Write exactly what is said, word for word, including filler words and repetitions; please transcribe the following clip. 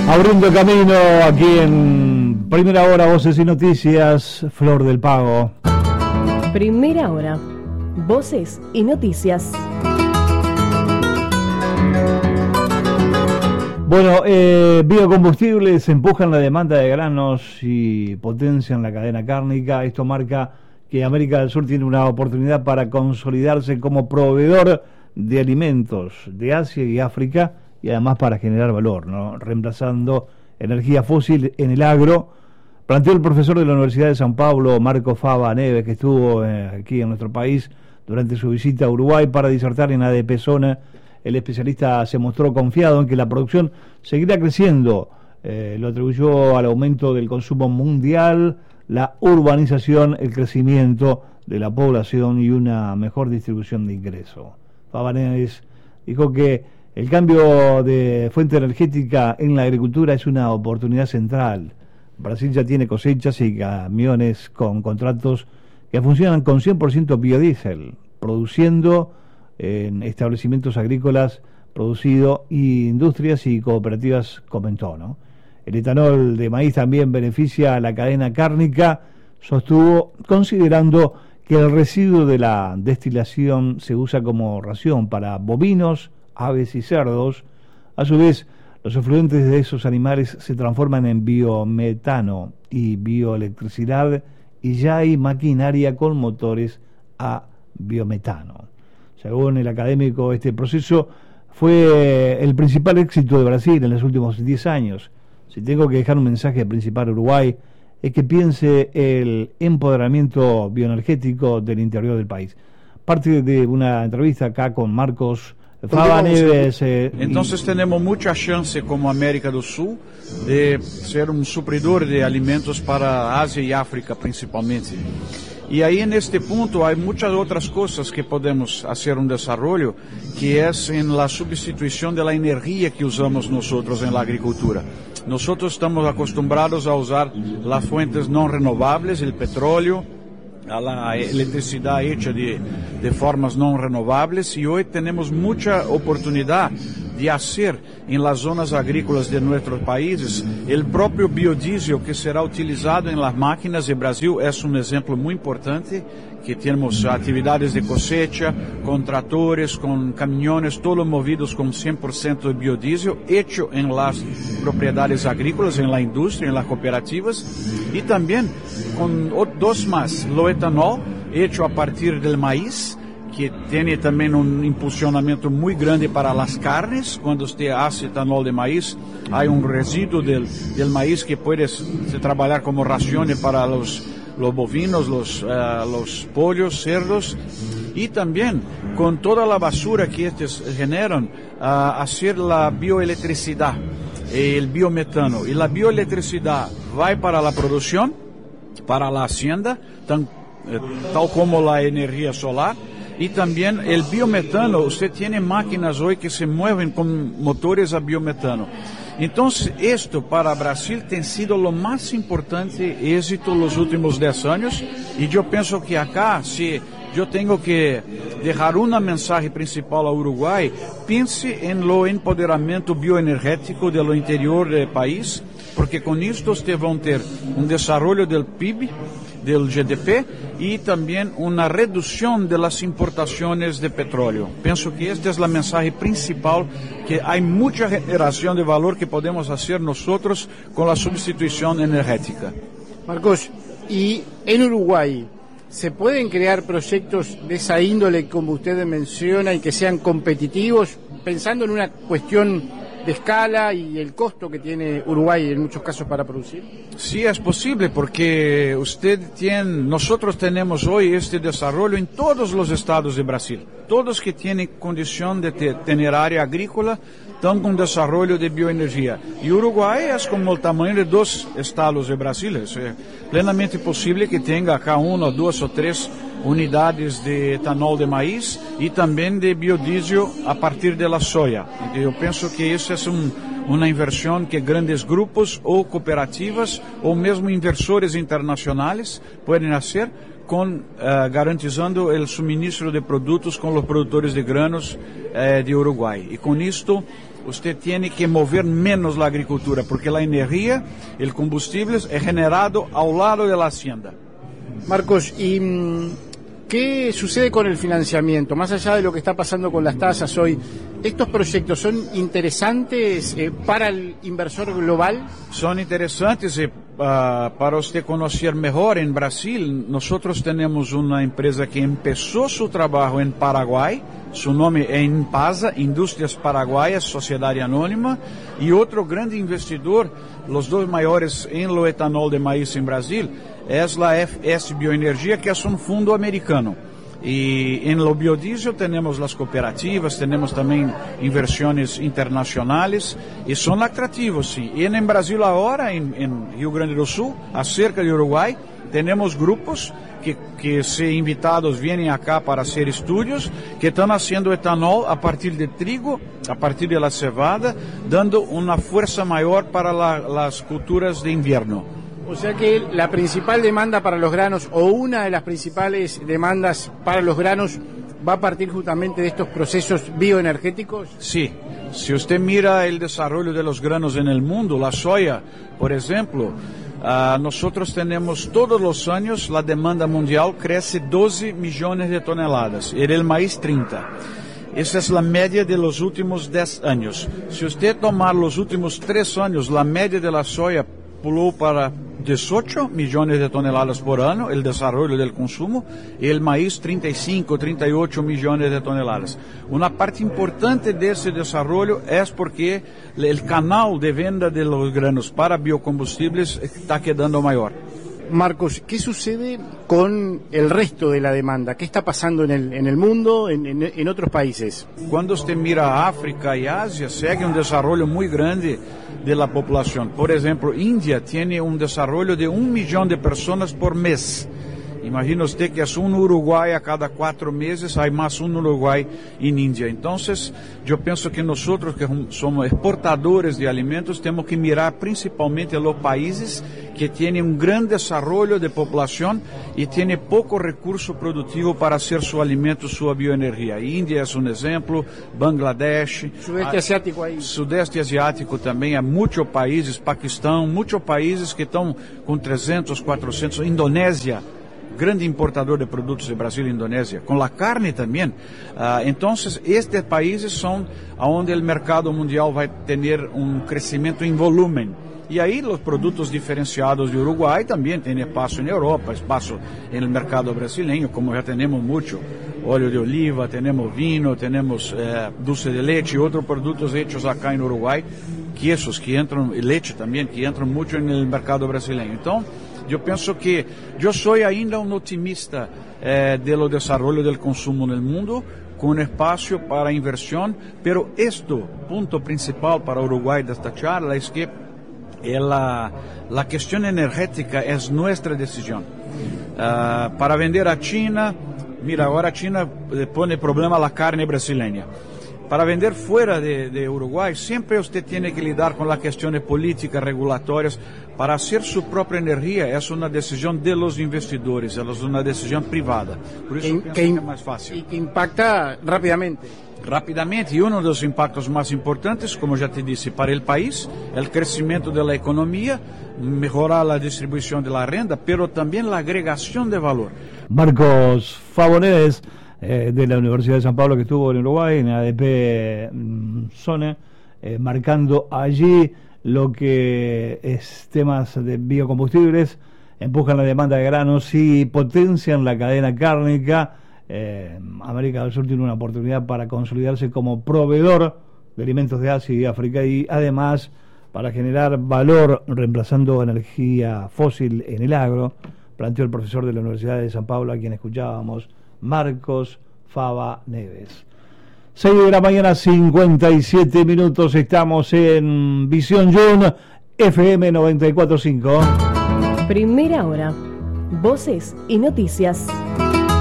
Abriendo camino aquí en Primera Hora, Voces y Noticias, Flor del Pago. Primera Hora, Voces y Noticias. Bueno, eh, biocombustibles empujan la demanda de granos y potencian la cadena cárnica. Esto marca que América del Sur tiene una oportunidad para consolidarse como proveedor de alimentos de Asia y África, y además para generar valor, ¿no? Reemplazando energía fósil en el agro, planteó el profesor de la Universidad de San Pablo, Marco Fava Neves, que estuvo eh, aquí en nuestro país durante su visita a Uruguay para disertar en A D P Zona. El especialista se mostró confiado en que la producción seguirá creciendo. Eh, lo atribuyó al aumento del consumo mundial, la urbanización, el crecimiento de la población y una mejor distribución de ingresos. Fava Neves dijo que el cambio de fuente energética en la agricultura es una oportunidad central. Brasil ya tiene cosechas y camiones con contratos que funcionan con cien por ciento biodiesel, produciendo en establecimientos agrícolas, producido y industrias y cooperativas, comentó, ¿no? El etanol de maíz también beneficia a la cadena cárnica, sostuvo, considerando que el residuo de la destilación se usa como ración para bovinos, aves y cerdos. A su vez, los efluentes de esos animales se transforman en biometano y bioelectricidad, y ya hay maquinaria con motores a biometano. Según el académico, este proceso fue el principal éxito de Brasil en los últimos diez años. Si tengo que dejar un mensaje principal a Uruguay, es que piense el empoderamiento bioenergético del interior del país. Parte de una entrevista acá con Marcos Fava Neves. Eh, Entonces y... tenemos mucha chance como América do Sul de ser un supridor de alimentos para Asia y África principalmente. Y ahí en este punto hay muchas otras cosas que podemos hacer un desarrollo, que es en la sustitución de la energía que usamos nosotros en la agricultura. Nosotros estamos acostumbrados a usar las fuentes no renovables, el petróleo, a la electricidad hecha de, de formas no renovables, y hoy tenemos mucha oportunidad de hacer en las zonas agrícolas de nuestros países el propio biodiesel que será utilizado en las máquinas. Y Brasil es un ejemplo muy importante, que tenemos actividades de cosecha, con tractores, con camiones, todos movidos con cien por ciento de biodiesel, hecho en las propiedades agrícolas, en la industria, en las cooperativas, y también con dos más, lo etanol, hecho a partir del maíz, que tiene también un impulsionamiento muy grande para las carnes. Cuando usted hace etanol de maíz, hay un residuo del, del maíz que puede se trabajar como raciones para los, los bovinos, los, uh, los pollos, cerdos, y también con toda la basura que estos generan, uh, hacer la bioelectricidad, el biometano. Y la bioelectricidad va para la producción, para la hacienda, tan, eh, tal como la energía solar. Y también el biometano, usted tiene máquinas hoy que se mueven con motores a biometano. Entonces, esto para Brasil tem sido lo más importante éxito los últimos diez años, y yo pienso que acá, si yo tengo que dejar una mensaje principal a Uruguay, piense en lo empoderamiento bioenergético de lo interior del país, porque con esto ustedes van a tener un desarrollo del P I B, del G D P, y también una reducción de las importaciones de petróleo. Pienso que esta es la mensaje principal, que hay mucha generación de valor que podemos hacer nosotros con la sustitución energética. Marcos, y en Uruguay, ¿se pueden crear proyectos de esa índole como usted menciona y que sean competitivos, pensando en una cuestión de escala y el costo que tiene Uruguay en muchos casos para producir? Sí, es posible, porque usted tiene, nosotros tenemos hoy este desarrollo en todos los estados de Brasil. Todos que tienen condición de te, tener área agrícola están con desarrollo de bioenergía. Y Uruguay es como el tamaño de dos estados de Brasil. Es plenamente posible que tenga acá una, dos o tres unidades de etanol de maíz y también de biodiesel a partir de la soya. Yo pienso que eso es un, una inversión que grandes grupos o cooperativas o mesmo inversores internacionales pueden hacer, con, uh, garantizando el suministro de productos con los productores de granos uh, de Uruguay. Y con esto usted tiene que mover menos la agricultura, porque la energía, el combustible es generado al lado de la hacienda. Marcos, ¿y qué sucede con el financiamiento? Más allá de lo que está pasando con las tasas hoy, ¿estos proyectos son interesantes eh, para el inversor global? Son interesantes y uh, para usted conocer mejor, en Brasil, nosotros tenemos una empresa que empezó su trabajo en Paraguay, su nombre es Impasa, Industrias Paraguayas, Sociedad Anónima, y otro grande investidor, los dos mayores en lo etanol de maíz en Brasil, es la F S Bioenergia, que es un fondo americano. Y en lo biodiesel tenemos las cooperativas, tenemos también inversiones internacionales y son atractivos, sí. Y en Brasil ahora, en, en Rio Grande do Sul, acerca de Uruguay, tenemos grupos que, que se invitados vienen acá para hacer estudios, que están haciendo etanol a partir de trigo, a partir de la cebada, dando una fuerza mayor para la, las culturas de invierno. O sea que la principal demanda para los granos, o una de las principales demandas para los granos, va a partir justamente de estos procesos bioenergéticos. Sí, si usted mira el desarrollo de los granos en el mundo, la soya, por ejemplo, uh, nosotros tenemos todos los años, la demanda mundial crece doce millones de toneladas, y el maíz treinta. Esa es la media de los últimos diez años. Si usted tomar los últimos tres años, la media de la soya pulou para dieciocho millones de toneladas por año, el desarrollo del consumo, y el maíz treinta y cinco, treinta y ocho millones de toneladas. Una parte importante de ese desarrollo es porque el canal de venta de los granos para biocombustibles está quedando mayor. Marcos, ¿qué sucede con el resto de la demanda? ¿Qué está pasando en el, en el mundo, en, en, en otros países? Cuando usted mira África y Asia, sigue un desarrollo muy grande de la población. Por ejemplo, India tiene un desarrollo de un millón de personas por mes. Imagina usted que es un Uruguay a cada cuatro meses, hay más un Uruguay en India. Entonces, yo pienso que nosotros que somos exportadores de alimentos, tenemos que mirar principalmente a los países que tienen un gran desarrollo de población y tienen poco recurso productivo para hacer su alimento, su bioenergía. India es un ejemplo, Bangladesh, Sudeste Asiático ahí. Sudeste Asiático también, hay muchos países, Pakistán, muchos países que están con trescientos, cuatrocientos, Indonesia, grande importador de productos de Brasil e Indonesia, con la carne también. Uh, entonces, estos países son donde el mercado mundial va a tener un crecimiento en volumen. Y ahí los productos diferenciados de Uruguay también tienen espacio en Europa, espacio en el mercado brasileño, como ya tenemos mucho. Óleo de oliva, tenemos vino, tenemos eh, dulce de leche y otros productos hechos acá en Uruguay, quesos que entran, leche también, que entran mucho en el mercado brasileño. Entonces, yo pienso que yo soy ainda un optimista eh, de lo desarrollo del consumo en el mundo, con espacio para inversión, pero esto, punto principal para Uruguay de esta charla, es que la, la cuestión energética es nuestra decisión. Uh, para vender a China, mira, ahora China pone problema a la carne brasileña. Para vender fuera de, de Uruguay, siempre usted tiene que lidar con las cuestiones políticas, regulatorias. Para hacer su propia energía es una decisión de los investidores, es una decisión privada. Por eso que, pienso que, que es más fácil. Y que impacta rápidamente. Rápidamente, y uno de los impactos más importantes, como ya te dije, para el país, el crecimiento de la economía, mejorar la distribución de la renta, pero también la agregación de valor. Marcos Favonedes, eh, de la Universidad de San Pablo, que estuvo en Uruguay, en A D P mm, Zona, eh, marcando allí lo que es temas de biocombustibles, empujan la demanda de granos y potencian la cadena cárnica. Eh, América del Sur tiene una oportunidad para consolidarse como proveedor de alimentos de Asia y África, y además para generar valor reemplazando energía fósil en el agro, planteó el profesor de la Universidad de San Pablo, a quien escuchábamos, Marcos Fava Neves. seis de la mañana, cincuenta y siete minutos, estamos en Visión Jun, F M noventa y cuatro punto cinco. Primera hora, voces y noticias.